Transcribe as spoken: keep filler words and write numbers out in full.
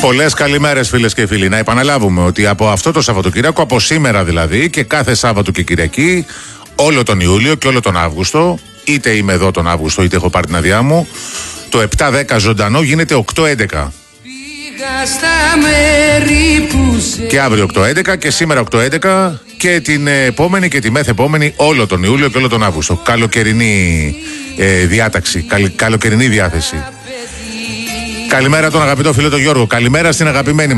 Πολλές καλημέρες, φίλες και φίλοι. Να επαναλάβουμε ότι από αυτό το Σαββατοκύριακο, από σήμερα δηλαδή και κάθε Σάββατο και Κυριακή, όλο τον Ιούλιο και όλο τον Αύγουστο, είτε είμαι εδώ τον Αύγουστο είτε έχω πάρει την αδειά μου, το επτά δέκα ζωντανό γίνεται οκτώ έντεκα. Και αύριο οκτώ έντεκα και σήμερα οκτώ έντεκα και την επόμενη και τη μεθεπόμενη όλο τον Ιούλιο και όλο τον Αύγουστο. Καλοκαιρινή ε, διάταξη, καλ, καλοκαιρινή διάθεση. Καλημέρα τον αγαπητό φίλο τον Γιώργο. Καλημέρα στην αγαπημένη